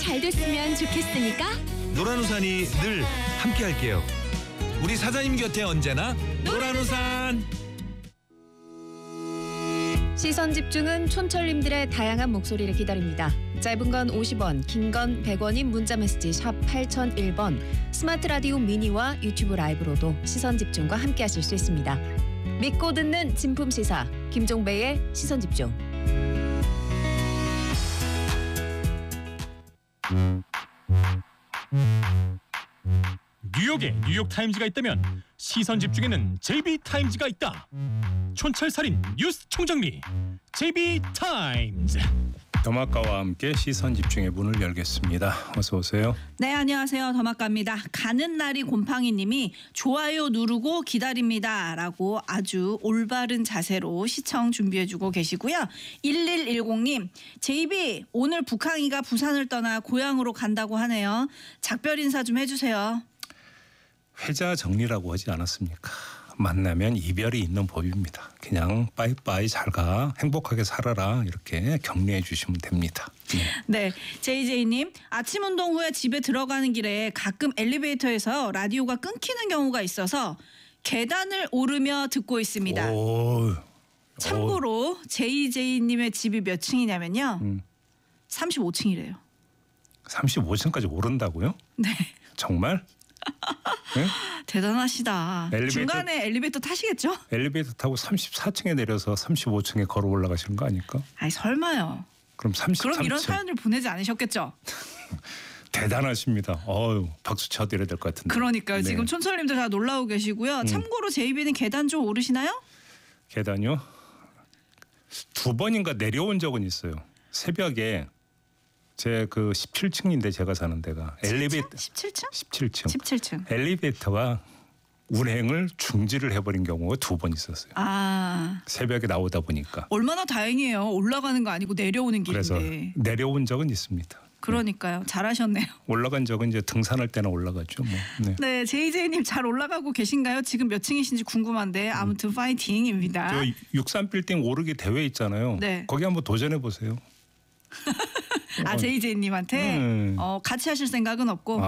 잘 됐으면 좋겠으니까 노란우산이 늘 함께할게요. 우리 사장님 곁에 언제나 노란우산. 시선 집중은 촌철님들의 다양한 목소리를 기다립니다. 짧은 건 50원, 긴 건 100원인 문자메시지 샵 8001번, 스마트 라디오 미니와 유튜브 라이브로도 시선 집중과 함께하실 수 있습니다. 믿고 듣는 진품 시사 김종배의 시선 집중. 뉴욕에 뉴욕타임즈가 있다면 시선 집중에는 JB타임즈가 있다. 촌철살인 뉴스 총정리 JB타임즈. 더마카와 함께 시선 집중의 문을 열겠습니다. 어서 오세요. 네, 안녕하세요. 더마카입니다. 가는 날이 곰팡이님이 좋아요 누르고 기다립니다라고 아주 올바른 자세로 시청 준비해주고 계시고요. 1110님, JB 오늘 북항이가 부산을 떠나 고향으로 간다고 하네요. 작별 인사 좀 해주세요. 회자 정리라고 하지 않았습니까? 만나면 이별이 있는 법입니다. 그냥 빠이빠이 잘 가, 행복하게 살아라 이렇게 격려해 주시면 됩니다. 네, JJ님, 아침 운동 후에 집에 들어가는 길에 가끔 엘리베이터에서 라디오가 끊기는 경우가 있어서 계단을 오르며 듣고 있습니다. 참고로 JJ님의 집이 몇 층이냐면요. 35층이래요. 35층까지 오른다고요? 네. 정말? 네? 대단하시다. 중간에 엘리베이터 타시겠죠? 엘리베이터 타고 34층에 내려서 35층에 걸어 올라가시는 거 아닐까? 아니 설마요. 그럼 33층. 그럼 이런 사연을 보내지 않으셨겠죠? 대단하십니다. 박수 쳐드려야 될 것 같은데. 그러니까요. 네. 지금 촌철님들 다 놀라고 계시고요. 참고로 JB는 계단 좀 오르시나요? 계단요? 2번인가 내려온 적은 있어요. 새벽에 제 그 17층인데 제가 사는 데가 엘리베이터 17층? 17층. 17층. 엘리베이터가 운행을 중지를 해버린 경우가 2번 있었어요. 아. 새벽에 나오다 보니까. 얼마나 다행이에요. 올라가는 거 아니고 내려오는 그래서 길인데. 내려온 적은 있습니다. 그러니까요. 잘하셨네요. 올라간 적은 이제 등산할 때나 올라갔죠. 뭐. 네. 네, JJ님 잘 올라가고 계신가요? 지금 몇 층이신지 궁금한데 아무튼 파이팅입니다. 저 63빌딩 오르기 대회 있잖아요. 네. 거기 한번 도전해 보세요. 아, JJ님한테 같이 하실 생각은 없고.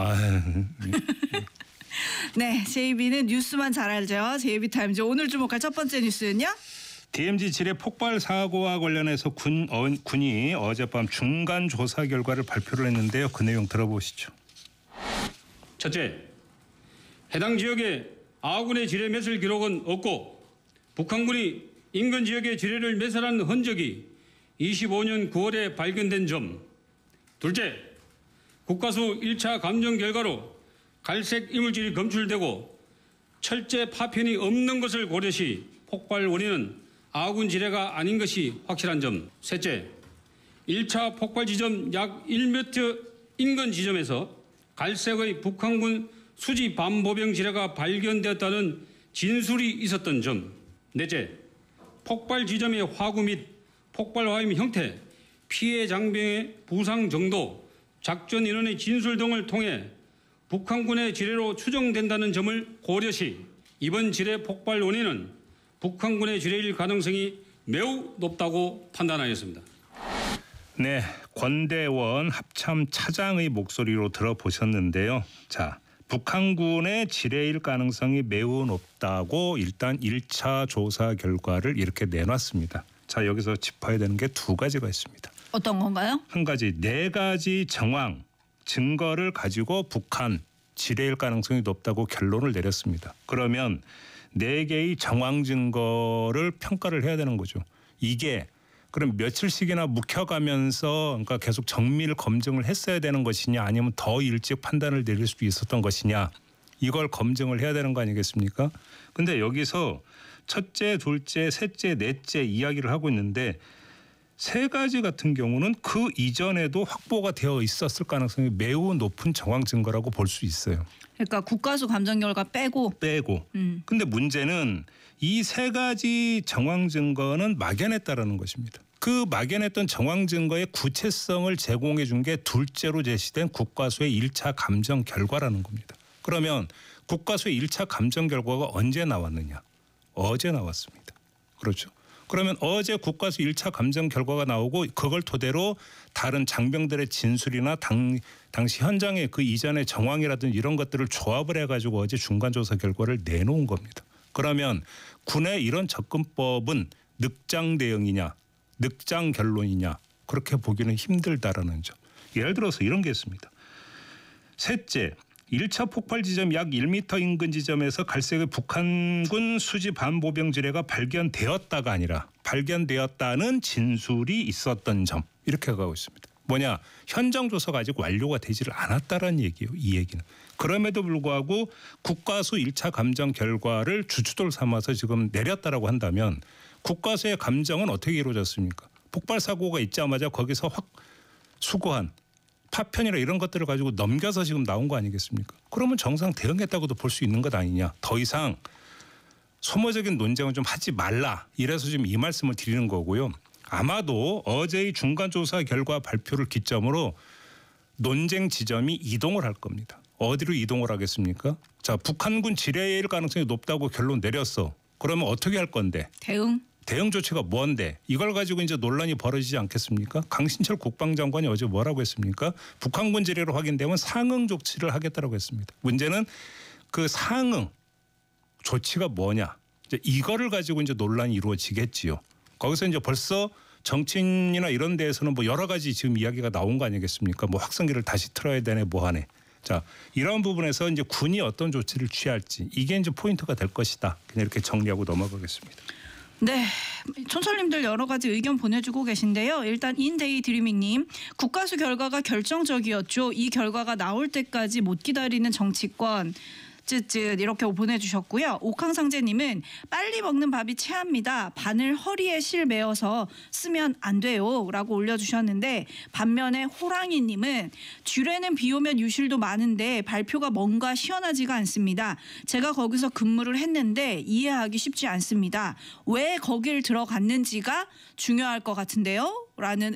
네, JB는 뉴스만 잘 알죠. JB타임즈 오늘 주목할 첫 번째 뉴스는요. DMZ 지뢰 폭발 사고와 관련해서 군이 어젯밤 중간 조사 결과를 발표를 했는데요. 그 내용 들어보시죠. 첫째, 해당 지역에 아군의 지뢰 매설 기록은 없고 북한군이 인근 지역의 지뢰를 매설한 흔적이 25년 9월에 발견된 점. 둘째, 국가수 1차 감정 결과로 갈색 이물질이 검출되고 철제 파편이 없는 것을 고려시 폭발 원인은 아군 지뢰가 아닌 것이 확실한 점. 셋째, 1차 폭발 지점 약 1m 인근 지점에서 갈색의 북한군 수지 반보병 지뢰가 발견되었다는 진술이 있었던 점. 넷째, 폭발 지점의 화구 및 폭발 화염 형태, 피해 장병의 부상 정도, 작전 인원의 진술 등을 통해 북한군의 지뢰로 추정된다는 점을 고려시 이번 지뢰 폭발 원인은 북한군의 지뢰일 가능성이 매우 높다고 판단하였습니다. 네, 권대원 합참 차장의 목소리로 들어보셨는데요. 자, 북한군의 지뢰일 가능성이 매우 높다고 일단 1차 조사 결과를 이렇게 내놨습니다. 자, 여기서 짚어야 되는 게 2가지가 있습니다. 어떤 건가요? 한 가지, 4가지 정황, 증거를 가지고 북한 지뢰일 가능성이 높다고 결론을 내렸습니다. 그러면 4개의 정황 증거를 평가를 해야 되는 거죠. 이게 그럼 며칠씩이나 묵혀가면서 그러니까 계속 정밀 검증을 했어야 되는 것이냐 아니면 더 일찍 판단을 내릴 수 있었던 것이냐 이걸 검증을 해야 되는 거 아니겠습니까? 근데 여기서 첫째, 둘째, 셋째, 넷째 이야기를 하고 있는데 3가지 같은 경우는 그 이전에도 확보가 되어 있었을 가능성이 매우 높은 정황 증거라고 볼 수 있어요. 그러니까 국가수 감정 결과 빼고. 근데 문제는 이 3가지 정황 증거는 막연했다라는 것입니다. 그 막연했던 정황 증거의 구체성을 제공해 준 게 둘째로 제시된 국과수의 1차 감정 결과라는 겁니다. 그러면 국과수의 1차 감정 결과가 언제 나왔느냐? 어제 나왔습니다. 그렇죠. 그러면 어제 국가수 1차 감정 결과가 나오고 그걸 토대로 다른 장병들의 진술이나 당시 현장의 그 이전의 정황이라든지 이런 것들을 조합을 해가지고 어제 중간조사 결과를 내놓은 겁니다. 그러면 군의 이런 접근법은 늑장 대응이냐 늑장 결론이냐 그렇게 보기는 힘들다라는 점. 예를 들어서 이런 게 있습니다. 셋째, 1차 폭발 지점 약 1m 인근 지점에서 갈색의 북한군 수지 반보병 지뢰가 발견되었다가 아니라 발견되었다는 진술이 있었던 점 이렇게 가고 있습니다. 뭐냐? 현장 조사가 아직 완료가 되지를 않았다라는 얘기예요. 이 얘기는. 그럼에도 불구하고 국가수 1차 감정 결과를 주춧돌 삼아서 지금 내렸다라고 한다면 국가수의 감정은 어떻게 이루어졌습니까? 폭발 사고가 있자마자 거기서 확 수거한 파편이나 이런 것들을 가지고 넘겨서 지금 나온 거 아니겠습니까? 그러면 정상 대응했다고도 볼 수 있는 것 아니냐. 더 이상 소모적인 논쟁은 좀 하지 말라. 이래서 지금 이 말씀을 드리는 거고요. 아마도 어제의 중간조사 결과 발표를 기점으로 논쟁 지점이 이동을 할 겁니다. 어디로 이동을 하겠습니까? 자, 북한군 지뢰일 가능성이 높다고 결론 내렸어. 그러면 어떻게 할 건데? 대응 조치가 뭔데? 이걸 가지고 이제 논란이 벌어지지 않겠습니까? 강신철 국방장관이 어제 뭐라고 했습니까? 북한군 지뢰로 확인되면 상응 조치를 하겠다라고 했습니다. 문제는 그 상응 조치가 뭐냐? 이제 이거를 가지고 이제 논란이 이루어지겠지요. 거기서 이제 벌써 정치인이나 이런 데에서는 뭐 여러 가지 지금 이야기가 나온 거 아니겠습니까? 뭐 확성기를 다시 틀어야 되네, 뭐 하네. 자, 이런 부분에서 이제 군이 어떤 조치를 취할지 이게 이제 포인트가 될 것이다. 그냥 이렇게 정리하고 넘어가겠습니다. 네, 촌철님들 여러 가지 의견 보내주고 계신데요. 일단 인데이 드리밍님, 국가수 결과가 결정적이었죠. 이 결과가 나올 때까지 못 기다리는 정치권. 쯧쯧 이렇게 보내주셨고요. 옥황상제님은 빨리 먹는 밥이 체합니다. 바늘 허리에 실 매어서 쓰면 안 돼요 라고 올려주셨는데 반면에 호랑이님은 주례는 비 오면 유실도 많은데 발표가 뭔가 시원하지가 않습니다. 제가 거기서 근무를 했는데 이해하기 쉽지 않습니다. 왜 거길 들어갔는지가 중요할 것 같은데요? 라는